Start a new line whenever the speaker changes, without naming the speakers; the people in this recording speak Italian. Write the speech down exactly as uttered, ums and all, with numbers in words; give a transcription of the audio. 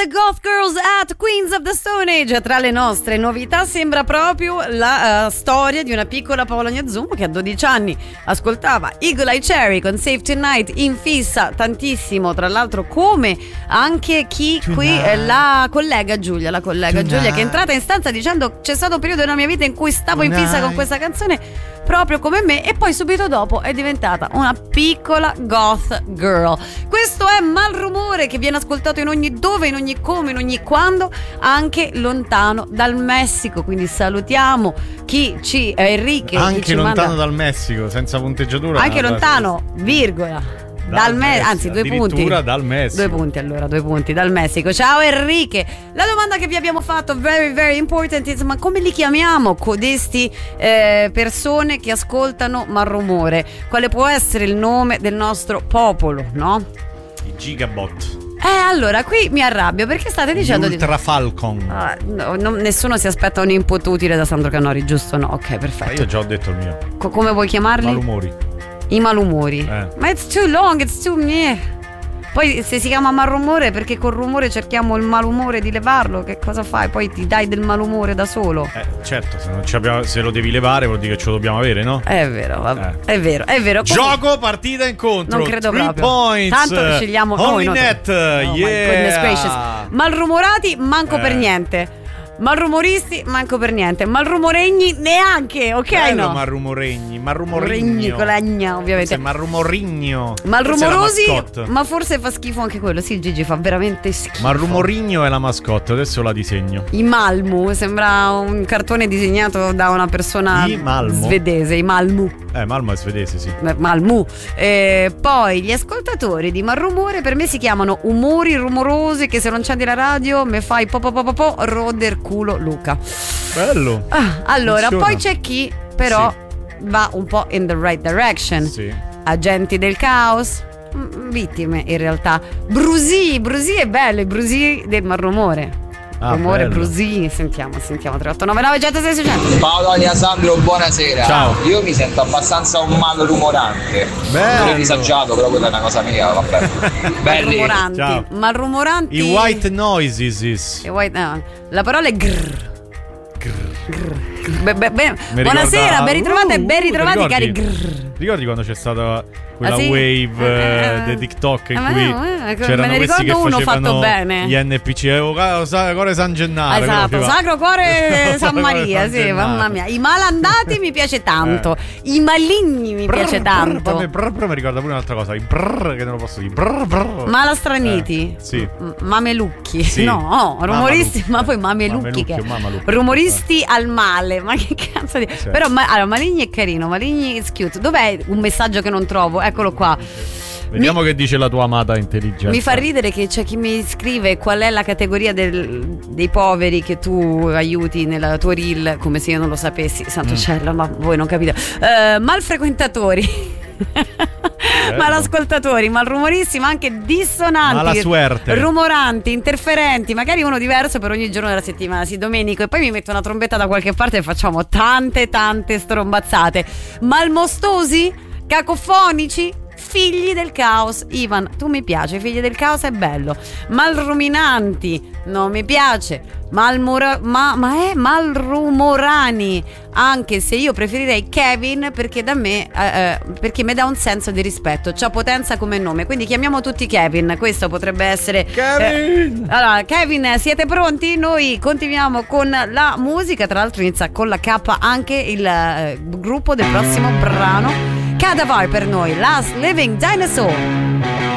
the Goth Girls at Queens of the Stone Age. Tra le nostre novità sembra proprio la uh, storia di una piccola Paola Gnazzum che a dodici anni ascoltava Eagle Eye Cherry con Save Tonight in fissa tantissimo, tra l'altro come anche chi Tonight. Qui eh, la collega Giulia, la collega Tonight. Giulia che è entrata in stanza dicendo c'è stato un periodo nella mia vita in cui stavo Tonight. in fissa con questa canzone proprio come me, e poi subito dopo è diventata una piccola goth girl. Questo è Malrumore, che viene ascoltato in ogni dove, in ogni come, in ogni quando, anche lontano dal Messico. Quindi salutiamo chi ci eh, Enrique
anche
chi ci
lontano
manda...
dal Messico, senza punteggiatura,
anche lontano, virgola dal, dal Messico, anzi due punti
dal Messico.
Due punti allora, due punti dal Messico. Ciao Enrique. La domanda che vi abbiamo fatto, very very important, is, ma come li chiamiamo codesti eh, persone che ascoltano Malrumore? Quale può essere il nome del nostro popolo, no?
I Gigabot.
Eh, allora, qui mi arrabbio perché state dicendo
Ultra
di...
Falcon.
Ah, no, no, nessuno si aspetta un input utile da Sandro Canori, giusto? No, ok, perfetto.
Ma io già ho detto il mio.
Co- come vuoi chiamarli?
Malumori.
I malumori.
Eh.
Ma it's too long, it's too meh. Poi se si chiama malumore perché col rumore cerchiamo il malumore di levarlo, che cosa fai? Poi ti dai del malumore da solo.
Eh, certo, se, non ci abbiamo, se lo devi levare vuol dire che ce lo dobbiamo avere, no?
È vero, vabbè. Eh. È vero, è vero.
Gioco, partita, incontro.
Non credo
Three
proprio.
points.
Tanto scegliamo
Only
noi.
net.
Oh
yeah.
My goodness gracious. Malrumorati, manco
eh.
per niente. Malrumoristi, manco per niente. Malrumoregni neanche, ok?
Bello,
no?
Malrumoregni, Malrumorigno.
Regni con la gna, ovviamente.
Malrumorigno.
Malrumorosi, ma forse fa schifo anche quello. Sì, Gigi, fa veramente schifo.
Malrumorigno è la mascotte, adesso la disegno.
I Malmu, sembra un cartone disegnato da una persona
I Malmo.
svedese. I Malmu.
Eh, Malmo è svedese, sì.
Malmu. Eh, poi gli ascoltatori di Malrumore per me si chiamano umori rumorosi che se non accendi la radio me fai po po po po po roder culo Luca.
Bello.
Ah, allora,
funziona.
poi c'è chi però sì. va un po' in the right direction.
Sì.
Agenti del caos, vittime in realtà. Brusì, Brusì è bello, i Brusì del Malrumore.
Ah,
Rumore,
bello.
Brusì, sentiamo, sentiamo tre otto nove nove uno zero sei sei zero zero.
Paola Sandro, buonasera.
Ciao.
Io mi sento abbastanza un malrumorante.
Bello.
Non disagiato, però quella è una cosa mia, vabbè. Belli.
Malrumoranti.
Ciao.
Malrumoranti.
I white noises is.
I white, no. La parola è grrr. Be, be, be.
Mi
Buonasera,
ricorda-
ben ritrovate,
Uh,
ben ritrovati
ricordi?
cari grrr.
Ricordi quando c'è stata quella
Ah, sì?
wave
Eh, eh,
di TikTok in
eh,
cui
eh,
c'erano
me ne
questi che
ricordo uno
facevano
fatto bene.
gli N P C, eh, oh, sa- Cuore San Gennaro,
Esatto,
quello che va.
Sacro Cuore San Maria,
San
sì,
Gennaro.
mamma mia. I malandati mi piace tanto, i maligni mi
Brr,
piace
brr,
tanto.
brr, brr, brr, mi ricorda pure un'altra cosa, i brr, che non lo posso dire. Brr, brr.
Malastraniti,
Eh, sì.
M- mamelucchi,
Sì.
no, rumoristi,
Mamelucchi.
ma poi mamelucchi,
Mamelucchi
che
o mamalucchi.
rumoristi al male, ma che cazzo di...
Certo.
Però ma, allora, Maligni è carino, Maligni is cute. Dov'è un messaggio che non trovo? Eccolo qua.
Vediamo
Mi-
che dice la tua amata intelligenza.
Mi fa ridere che c'è chi mi scrive qual è la categoria del- dei poveri che tu aiuti nella tua reel, come se io non lo sapessi, santo
Mm.
cielo, ma voi non capite. Eh, malfrequentatori. Malascoltatori, malrumoristi, ma anche dissonanti,
Mala suerte.
rumoranti, interferenti, magari uno diverso per ogni giorno della settimana. Sì, Domenico, e poi mi metto una trombetta da qualche parte e facciamo tante tante strombazzate. Malmostosi, cacofonici, figli del caos. Ivan, tu mi piaci, figli del caos è bello. Malruminanti, non mi piace. Malmura, ma, ma è malrumorani, anche se io preferirei Kevin perché da me eh, eh, perché mi dà un senso di rispetto, c'ha potenza come nome, quindi chiamiamo tutti Kevin. Questo potrebbe essere
Kevin.
eh, allora Kevin, siete pronti? Noi continuiamo con la musica, tra l'altro inizia con la K anche il eh, gruppo del prossimo brano. Cadaver per noi, Last Living Dinosaur.